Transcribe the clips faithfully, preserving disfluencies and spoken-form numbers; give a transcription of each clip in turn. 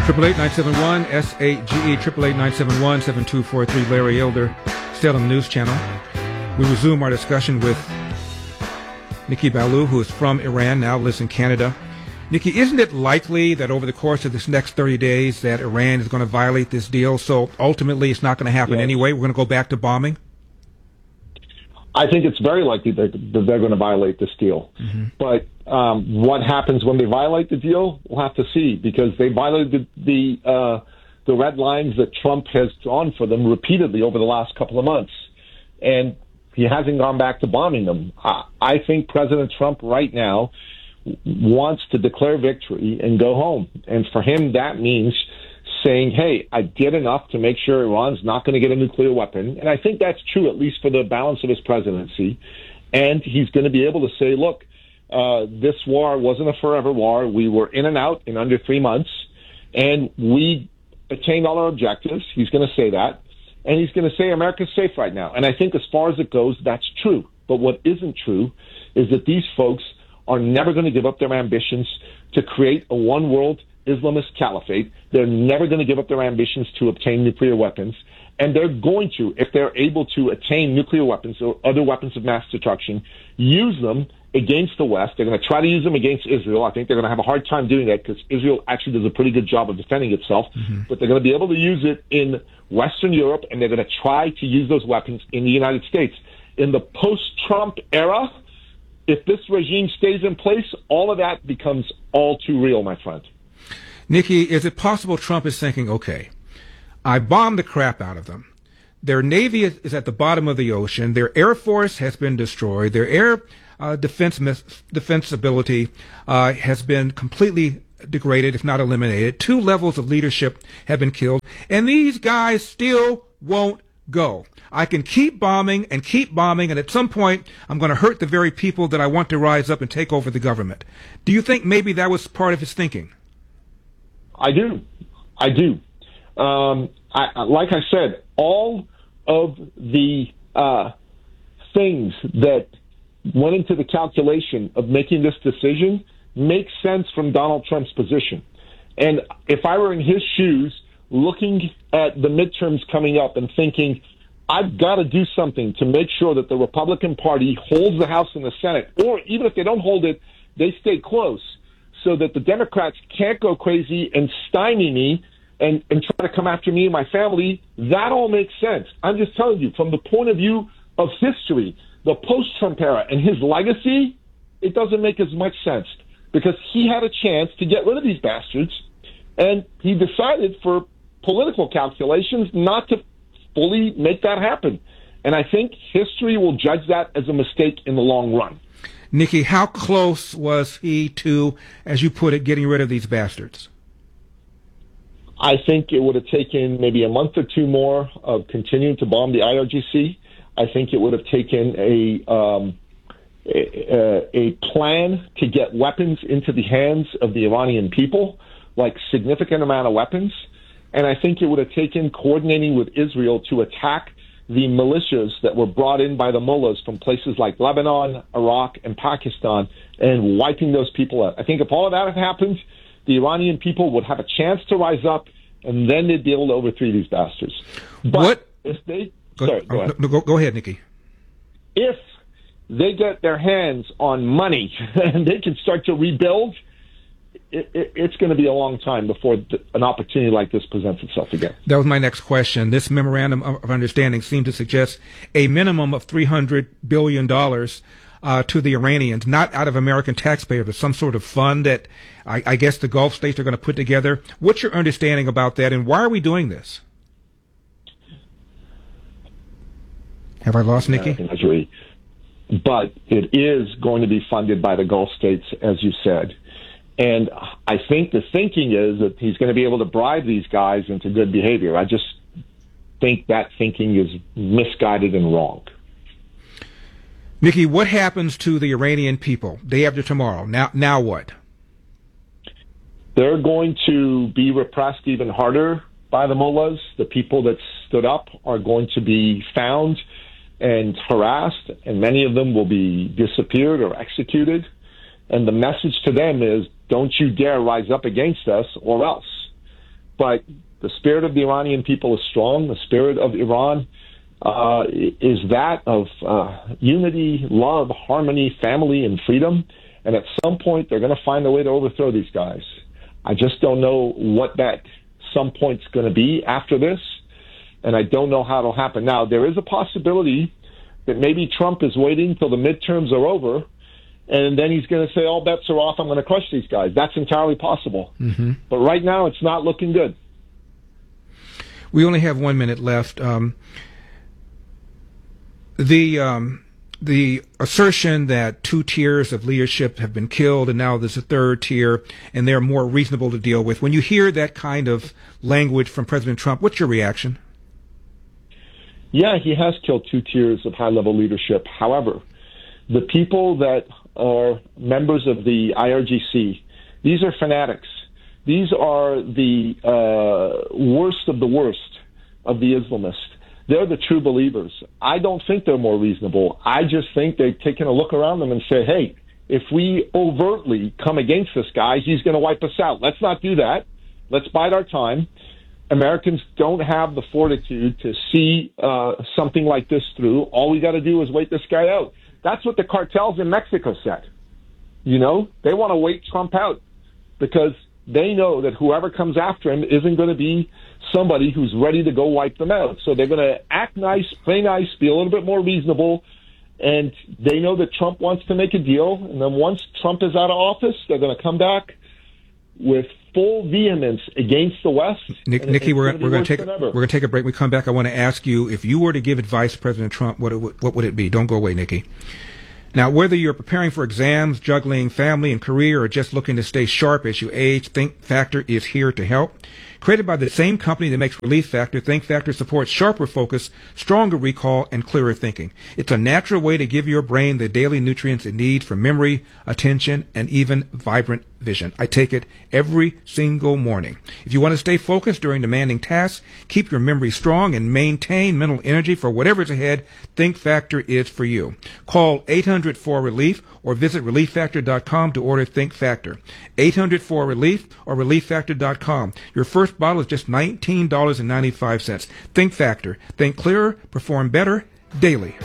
Triple eight nine seven one S A G E triple eight nine seven one seven two four three. Larry Elder, Salem News Channel. We resume our discussion with Nikki Ballou, who is from Iran, now lives in Canada. Nikki, isn't it likely that over the course of this next thirty days that Iran is going to violate this deal? So ultimately, it's not going to happen yes. anyway. We're going to go back to bombing. I think it's very likely that they're going to violate this deal. Mm-hmm. But um, what happens when they violate the deal, we'll have to see, because they violated the the, uh, the red lines that Trump has drawn for them repeatedly over the last couple of months. And he hasn't gone back to bombing them. I, I think President Trump right now wants to declare victory and go home. And for him, that means saying, hey, I did enough to make sure Iran's not going to get a nuclear weapon. And I think that's true, at least for the balance of his presidency. And he's going to be able to say, look, uh, this war wasn't a forever war. We were in and out in under three months, and we attained all our objectives. He's going to say that. And he's going to say America's safe right now. And I think as far as it goes, that's true. But what isn't true is that these folks are never going to give up their ambitions to create a one-world Islamist caliphate. They're never going to give up their ambitions to obtain nuclear weapons. And they're going to, if they're able to attain nuclear weapons or other weapons of mass destruction, use them against the West. They're going to try to use them against Israel. I think they're going to have a hard time doing that because Israel actually does a pretty good job of defending itself. Mm-hmm. But they're going to be able to use it in Western Europe, and they're going to try to use those weapons in the United States. In the post-Trump era, if this regime stays in place, all of that becomes all too real, my friend. Nikki, is it possible Trump is thinking, okay, I bombed the crap out of them. Their Navy is, is at the bottom of the ocean. Their Air Force has been destroyed. Their air uh, defense defense ability uh, has been completely degraded, if not eliminated. Two levels of leadership have been killed. And these guys still won't go. I can keep bombing and keep bombing, and at some point, I'm going to hurt the very people that I want to rise up and take over the government. Do you think maybe that was part of his thinking? I do. I do. Um, I, like I said, all of the uh, things that went into the calculation of making this decision make sense from Donald Trump's position. And if I were in his shoes, looking at the midterms coming up and thinking, I've got to do something to make sure that the Republican Party holds the House and the Senate, or even if they don't hold it, they stay close, so that the Democrats can't go crazy and stymie me and, and try to come after me and my family. That all makes sense. I'm just telling you, from the point of view of history, the post-Trump era and his legacy, it doesn't make as much sense, because he had a chance to get rid of these bastards, and he decided for political calculations not to fully make that happen. And I think history will judge that as a mistake in the long run. Nikki, how close was he to, as you put it, getting rid of these bastards? I think it would have taken maybe a month or two more of continuing to bomb the I R G C. I think it would have taken a um, a, a plan to get weapons into the hands of the Iranian people, like significant amount of weapons. And I think it would have taken coordinating with Israel to attack the militias that were brought in by the mullahs from places like Lebanon, Iraq, and Pakistan, and wiping those people out. I think if all of that had happened, the Iranian people would have a chance to rise up, and then they'd be able to overthrow these bastards. But what? if they... Go, sorry, go ahead. No, go, go ahead, Nikki. If they get their hands on money and they can start to rebuild, It, it, it's going to be a long time before th- an opportunity like this presents itself again. That was my next question. This memorandum of understanding seemed to suggest a minimum of three hundred billion dollars uh, to the Iranians, not out of American taxpayers, but some sort of fund that I, I guess the Gulf states are going to put together. What's your understanding about that, and why are we doing this? Have I lost Nikki? But it is going to be funded by the Gulf states, as you said. And I think the thinking is that he's going to be able to bribe these guys into good behavior. I just think that thinking is misguided and wrong. Nikki, what happens to the Iranian people day after tomorrow? Now, now what? They're going to be repressed even harder by the mullahs. The people that stood up are going to be found and harassed, and many of them will be disappeared or executed. And the message to them is, don't you dare rise up against us or else. but the spirit of the Iranian people is strong. The spirit of Iran uh, is that of uh, unity, love, harmony, family, and freedom. And at some point, they're going to find a way to overthrow these guys. I just don't know what that some point's going to be after this, and I don't know how it'll happen. Now, there is a possibility that maybe Trump is waiting till the midterms are over, and then he's going to say, all bets are off, I'm going to crush these guys. That's entirely possible. Mm-hmm. But right now, it's not looking good. We only have one minute left. Um, the... Um The assertion that two tiers of leadership have been killed and now there's a third tier and they're more reasonable to deal with. When you hear that kind of language from President Trump, what's your reaction? Yeah, he has killed two tiers of high-level leadership. However, the people that are members of the I R G C, these are fanatics. These are the uh, worst of the worst of the Islamists. They're the true believers. I don't think they're more reasonable. I just think they've taken a look around them and say, hey, if we overtly come against this guy, he's going to wipe us out. Let's not do that. Let's bide our time. Americans don't have the fortitude to see uh, something like this through. All we got to do is wait this guy out. That's what the cartels in Mexico said. You know, they want to wait Trump out because they know that whoever comes after him isn't going to be somebody who's ready to go wipe them out. So they're going to act nice, play nice, be a little bit more reasonable, and they know that Trump wants to make a deal. And then once Trump is out of office, they're going to come back with full vehemence against the West. Nick, Nikki, we're, we're going to take we're going to take a break. When we come back, I want to ask you, if you were to give advice to President Trump, what it, what would it be? Don't go away, Nikki. Now, whether you're preparing for exams, juggling family and career, or just looking to stay sharp as you age, Think Factor is here to help. Created by the same company that makes Relief Factor, Think Factor supports sharper focus, stronger recall, and clearer thinking. It's a natural way to give your brain the daily nutrients it needs for memory, attention, and even vibrant vision. I take it every single morning. If you want to stay focused during demanding tasks, keep your memory strong, and maintain mental energy for whatever's ahead, Think Factor is for you. Call eight hundred four relief or visit relief factor dot com to order Think Factor. eight hundred four relief or relief factor dot com. Your first bottle is just nineteen dollars and ninety-five cents. Think Factor. Think clearer, perform better, daily.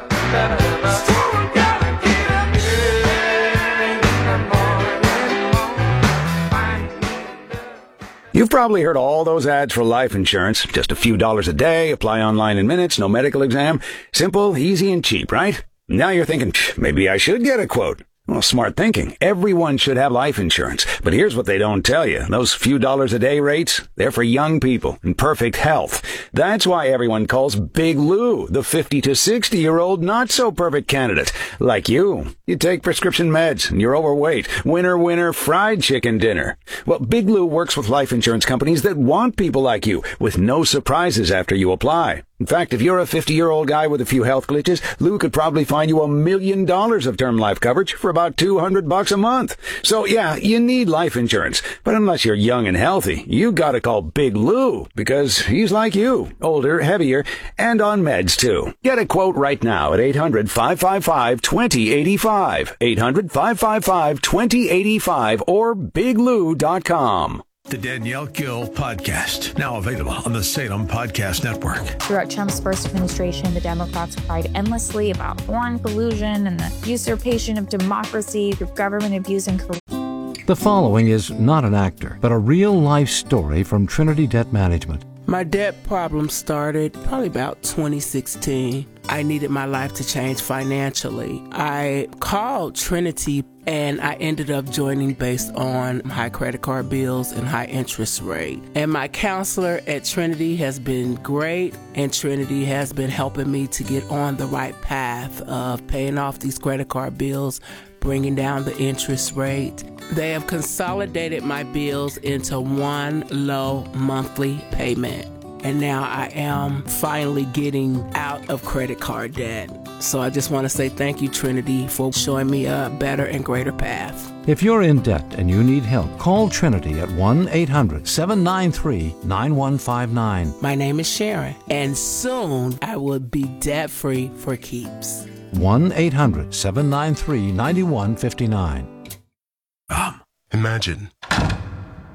You've probably heard all those ads for life insurance. Just a few dollars a day, apply online in minutes, no medical exam. Simple, easy, and cheap, right? Now you're thinking, maybe I should get a quote. Well, smart thinking. Everyone should have life insurance. But here's what they don't tell you. Those few dollars a day rates, they're for young people in perfect health. That's why everyone calls Big Lou the fifty to sixty year old not so perfect candidate. Like you. You take prescription meds and you're overweight. Winner, winner, fried chicken dinner. Well, Big Lou works with life insurance companies that want people like you with no surprises after you apply. In fact, if you're a fifty-year-old guy with a few health glitches, Lou could probably find you a million dollars of term life coverage for about two hundred bucks a month. So yeah, you need life insurance. But unless you're young and healthy, you gotta call Big Lou because he's like you, older, heavier, and on meds too. Get a quote right now at eight hundred, five five five, two zero eight five, eight hundred, five five five, two zero eight five, or big lou dot com. The Danielle Gill Podcast, now available on the Salem Podcast Network. Throughout Trump's first administration, the Democrats cried endlessly about foreign collusion and the usurpation of democracy through government abuse and corruption. The following is not an actor, but a real-life story from Trinity Debt Management. My debt problem started probably about twenty sixteen. I needed my life to change financially. I called Trinity and I ended up joining based on high credit card bills and high interest rate. And my counselor at Trinity has been great, and Trinity has been helping me to get on the right path of paying off these credit card bills, bringing down the interest rate. They have consolidated my bills into one low monthly payment. And now I am finally getting out of credit card debt. So I just want to say thank you, Trinity, for showing me a better and greater path. If you're in debt and you need help, call Trinity at one eight hundred, seven nine three, nine one five nine. My name is Sharon, and soon I will be debt-free for keeps. one eight hundred, seven nine three, nine one five nine. Um, imagine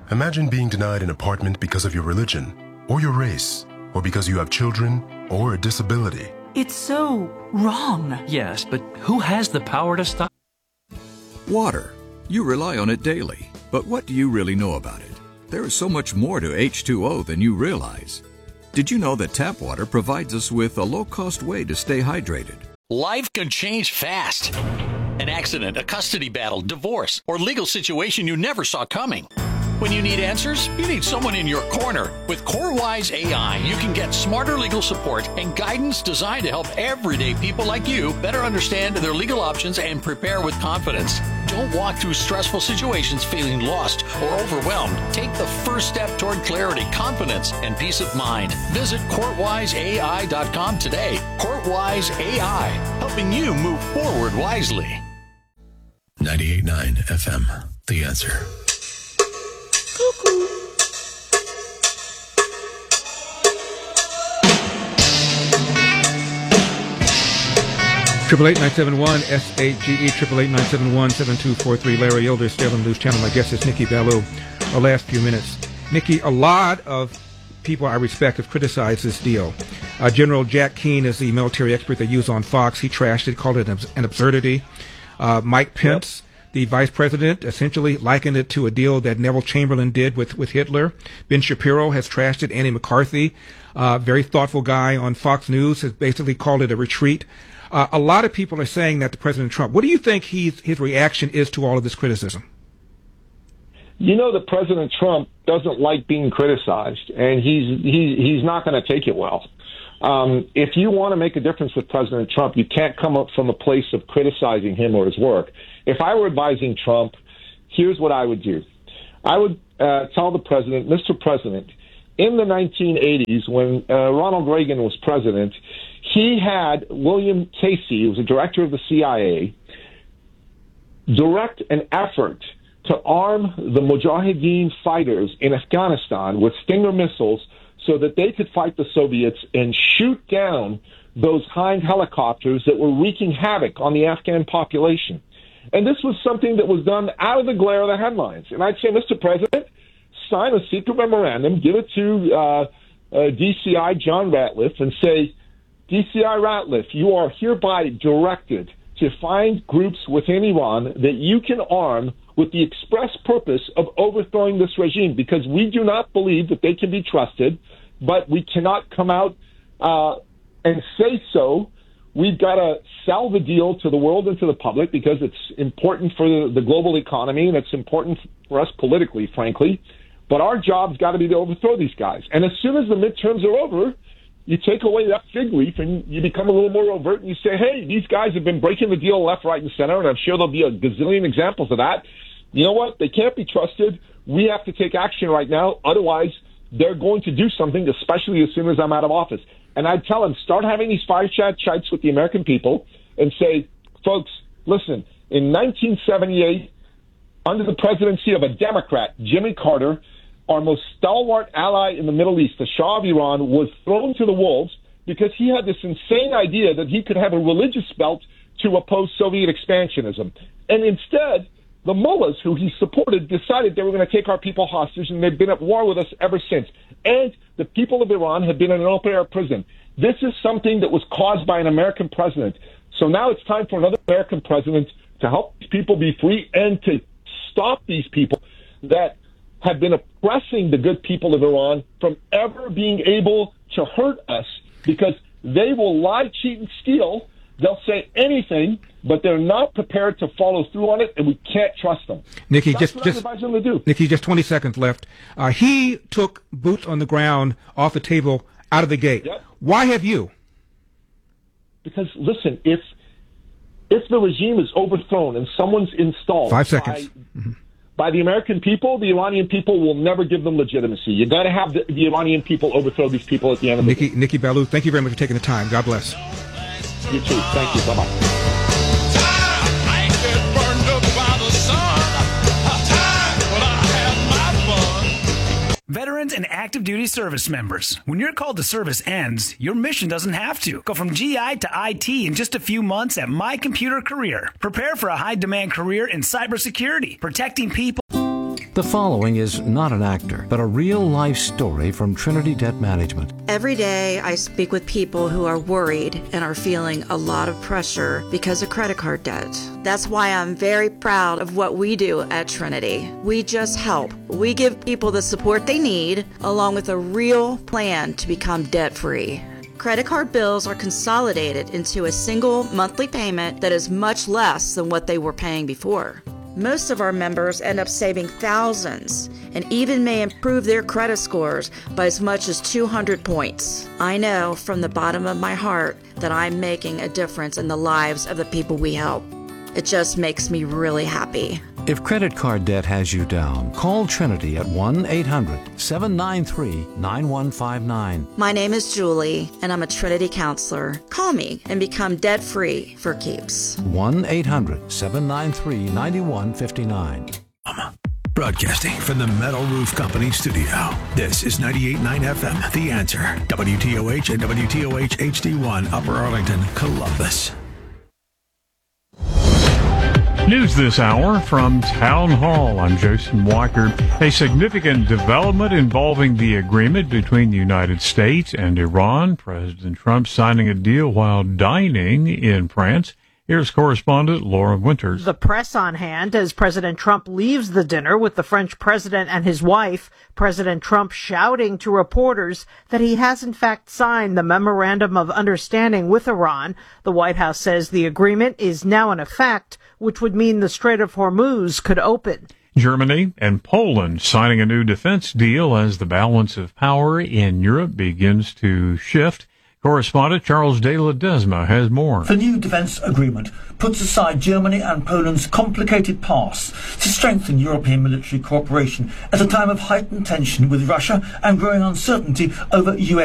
Imagine being denied an apartment because of your religion, or your race, or because you have children, or a disability. It's so wrong. Yes, but who has the power to stop? Water. You rely on it daily. But what do you really know about it? There is so much more to H two O than you realize. Did you know that tap water provides us with a low-cost way to stay hydrated? Life can change fast. An accident, a custody battle, divorce, or legal situation you never saw coming. When you need answers, you need someone in your corner. With CoreWise A I, you can get smarter legal support and guidance designed to help everyday people like you better understand their legal options and prepare with confidence. Don't walk through stressful situations feeling lost or overwhelmed. Take the first step toward clarity, confidence, and peace of mind. Visit courtwise A I dot com today. CourtWise A I, helping you move forward wisely. ninety-eight point nine F M, The Answer. Triple eight nine seven one S eight G E triple eight nine seven one seven two four three. Larry Elder, Salem News Channel. My guest is Nikki Ballou. Our last few minutes, Nikki. A lot of people I respect have criticized this deal. Uh, General Jack Keane is the military expert they use on Fox. He trashed it, called it an, an absurdity. Uh, Mike Pence, yep. the vice president, essentially likened it to a deal that Neville Chamberlain did with, with Hitler. Ben Shapiro has trashed it. Andy McCarthy, uh, very thoughtful guy on Fox News, has basically called it a retreat. Uh, a lot of people are saying that to President Trump. What do you think he's, his reaction is to all of this criticism? You know that President Trump doesn't like being criticized, and he's he, he's not going to take it well. Um, if you want to make a difference with President Trump, you can't come up from a place of criticizing him or his work. If I were advising Trump, here's what I would do. I would uh, tell the president, Mister President, in the nineteen eighties, when uh, Ronald Reagan was president, he had William Casey, who was the director of the C I A, direct an effort to arm the Mujahideen fighters in Afghanistan with Stinger missiles so that they could fight the Soviets and shoot down those Hind helicopters that were wreaking havoc on the Afghan population. And this was something that was done out of the glare of the headlines. And I'd say, Mister President, sign a secret memorandum, give it to uh, uh, D C I John Ratliff, and say, D C I Ratliff, you are hereby directed to find groups within Iran that you can arm with the express purpose of overthrowing this regime, because we do not believe that they can be trusted, but we cannot come out uh, and say so. We've got to sell the deal to the world and to the public because it's important for the, the global economy and it's important for us politically, frankly. But our job's got to be to overthrow these guys. And as soon as the midterms are over, you take away that fig leaf and you become a little more overt and you say, hey, these guys have been breaking the deal left, right, and center, and I'm sure there'll be a gazillion examples of that. You know what? They can't be trusted. We have to take action right now. Otherwise, they're going to do something, especially as soon as I'm out of office. And I'd tell them, start having these fireside chats with the American people and say, folks, listen, in nineteen seventy-eight, under the presidency of a Democrat, Jimmy Carter, our most stalwart ally in the Middle East, the Shah of Iran, was thrown to the wolves because he had this insane idea that he could have a religious belt to oppose Soviet expansionism. And instead, the mullahs who he supported decided they were going to take our people hostage, and they've been at war with us ever since. And the people of Iran have been in an open-air prison. This is something that was caused by an American president. So now it's time for another American president to help people be free and to stop these people that have been oppressing the good people of Iran from ever being able to hurt us, because they will lie, cheat, and steal. They'll say anything, but they're not prepared to follow through on it, and we can't trust them. Nikki, That's just, what just, I'm advising them to do. Nikki, just twenty seconds left. Uh, he took boots on the ground off the table out of the gate. Yep. Why have you? Because, listen, if if the regime is overthrown and someone's installed Five seconds. By, mm-hmm. by the American people, the Iranian people will never give them legitimacy. You got to have the, the Iranian people overthrow these people at the end of Nikki, the day. Nikki Ballou, thank you very much for taking the time. God bless. You too. Thank you. Bye-bye. Veterans and active duty service members. When your call to service ends, your mission doesn't have to. Go from G I to I T in just a few months at My Computer Career. Prepare for a high-demand career in cybersecurity, protecting people. The The following is not an actor, but a real-life story from Trinity Debt Management. Every day I speak with people who are worried and are feeling a lot of pressure because of credit card debt. That's why I'm very proud of what we do at Trinity. We just help. We give people the support they need, along with a real plan to become debt-free. Credit card bills are consolidated into a single monthly payment that is much less than what they were paying before. Most of our members end up saving thousands and even may improve their credit scores by as much as two hundred points. I know from the bottom of my heart that I'm making a difference in the lives of the people we help. It just makes me really happy. If credit card debt has you down, call Trinity at one eight hundred seven nine three nine one five nine. My name is Julie, and I'm a Trinity counselor. Call me and become debt-free for keeps. one eight hundred seven nine three nine one five nine. Broadcasting from the Metal Roof Company studio. This is ninety-eight point nine F M, The Answer. W T O H and W T O H H D one, Upper Arlington, Columbus. News this hour from Town Hall. I'm Jason Walker. A significant development involving the agreement between the United States and Iran. President Trump signing a deal while dining in France. Here's correspondent Laura Winters. The press on hand as President Trump leaves the dinner with the French president and his wife. President Trump shouting to reporters that he has in fact signed the Memorandum of Understanding with Iran. The White House says the agreement is now in effect, which would mean the Strait of Hormuz could open. Germany and Poland signing a new defense deal as the balance of power in Europe begins to shift. Correspondent Charles de Ledesma has more. The new defence agreement puts aside Germany and Poland's complicated past to strengthen European military cooperation at a time of heightened tension with Russia and growing uncertainty over U S